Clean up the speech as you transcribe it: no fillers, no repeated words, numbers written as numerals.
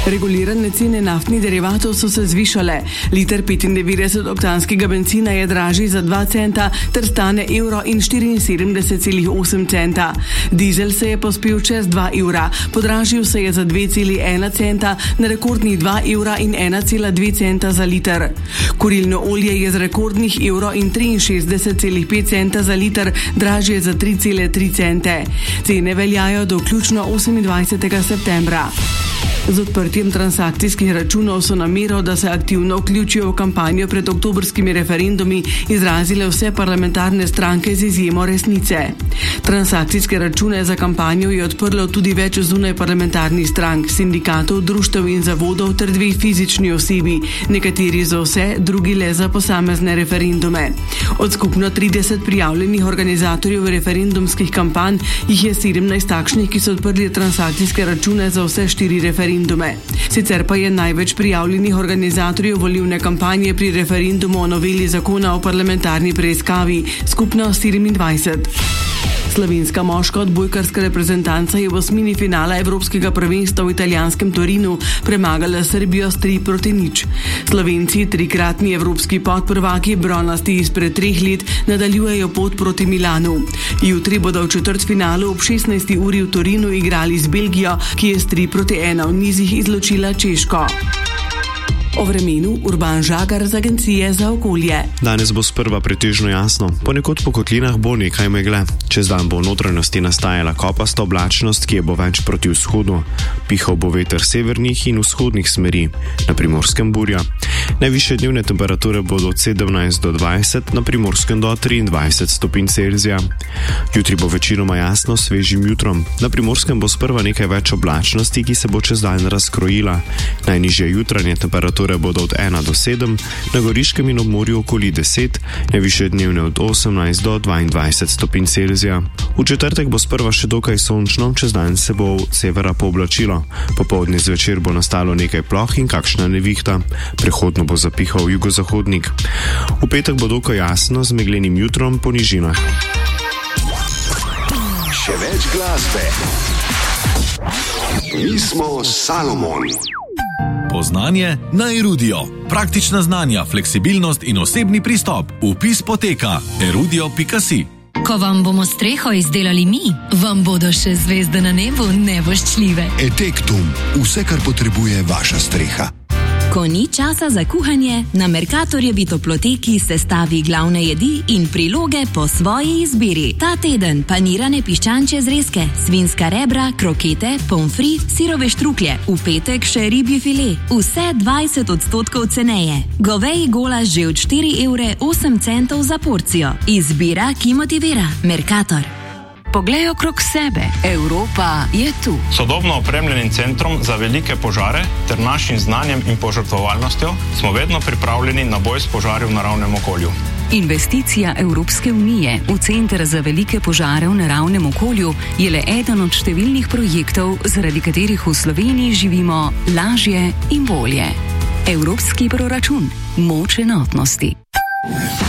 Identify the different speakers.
Speaker 1: Regulirane cene naftnih derivatov so se zvišale. Liter 95-oktanskega bencina je dražji za 2 centa ter stane €1,74,8 centa. Dizel se je pospel čez 2 evra, podražil se je za 2,1 centa na rekordnih €2,1,2 centa za liter. Kurilno olje je z rekordnih €63,5 centa za liter dražje za 3,3 cente. Cene veljajo do vključno 28. septembra. Z odprtjem transakcijskih računov so namero, da se aktivno vključijo v kampanjo pred oktobrskimi referendumi, izrazile vse parlamentarne stranke z izjemo Resnice. Transakcijske račune za kampanjo je odprlo tudi več zunaj parlamentarnih strank, sindikatov, društev in zavodov ter 2 fizični osebi, nekateri za vse, drugi le za posamezne referendume. Od skupno 30 prijavljenih organizatorjev referendumskih kampanj jih je 17 takšnih, ki so odprli transakcijske račune za vse 4 referendume. Sicer pa je največ prijavljenih organizatorjev volilne kampanje pri referendumu o noveli zakona o parlamentarni preiskavi, skupno 24. Slovenska moška odbojkarska reprezentanca je v osmini finala Evropskega prvenstva v italijanskem Torinu premagala Srbijo s 3-0. Slovenci, 3-kratni evropski podprvaki, bronasti izpred 3 let, nadaljujejo pot proti Milanu. Jutri bodo v četrtfinalu ob 16. uri v Torinu igrali z Belgijo, ki je s 3-1 v nizih izločila Češko. O vremenu Urban Žagar z Agencije za okolje.
Speaker 2: Danes bo sprva pretežno jasno, ponekod po kotlinah bo nekaj megle. Čez dan bo v notranjosti nastajala kopasta oblačnost, ki je bo več proti vzhodu. Pihal bo veter severnih in vzhodnih smeri, na Primorskem burja. Najvišje dnevne temperature bodo od 17 do 20, na Primorskem do 23 stopinj Celzija. Jutri bo večinoma jasno, svežim jutrom. Na Primorskem bo sprva nekaj več oblačnosti, ki se bo čez dan razkrojila. Najnižje jutranje temperature bodo od 1 do 7, na Goriškem in ob morju okoli 10, najvišje dnevne od 18 do 22 stopinj Celzija. V četrtek bo sprva še dokaj sončno, čez dan se bo od severa pooblačilo. Popoldne zvečer bo nastalo nekaj ploh in kakšna nevihta. Prehodno bo zapihal jugozahodnik. V petek bo dokaj jasno z meglenim jutrom po nižinah.
Speaker 3: Še več glasbe. Mi smo Salomon.
Speaker 4: Poznanje na Erudio. Praktična znanja, fleksibilnost in osebni pristop. Vpis poteka erudio.si.
Speaker 5: Ko vam bomo streho izdelali mi, vam bodo še zvezde na nebu nevoščljive.
Speaker 3: Etektum. Vse, kar potrebuje vaša streha.
Speaker 5: Ko ni časa za kuhanje, na Mercatorjevi toploteki sestavi glavne jedi in priloge po svoji izbiri. Ta teden panirane piščančje zrezke, svinjska rebra, krokete, pomfri, sirove štruklje. V petek še ribji file. Vse 20% ceneje. Goveji golaž že od 4,08 € za porcijo. Izbira, ki motivira. Mercator. Poglej okrog sebe. Evropa je tu.
Speaker 6: Sodobno opremljenim centrom za velike požare ter našim znanjem in požrtvovalnostjo smo vedno pripravljeni na boj s požari v naravnem okolju.
Speaker 7: Investicija Evropske unije v Center za velike požare v naravnem okolju je le eden od številnih projektov, zaradi katerih v Sloveniji živimo lažje in bolje. Evropski proračun. Moč enotnosti.